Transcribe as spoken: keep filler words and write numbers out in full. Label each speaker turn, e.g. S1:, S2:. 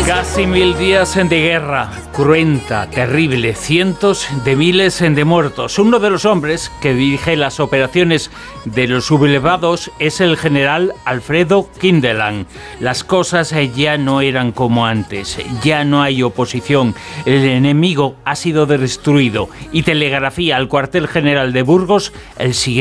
S1: Casi mil días de guerra, cruenta, terrible, cientos de miles de muertos. Uno de los hombres que dirige las operaciones de los sublevados es el general Alfredo Kindelán. Las cosas ya no eran como antes, ya no hay oposición, el enemigo ha sido destruido y telegrafía al cuartel general de Burgos el siguiente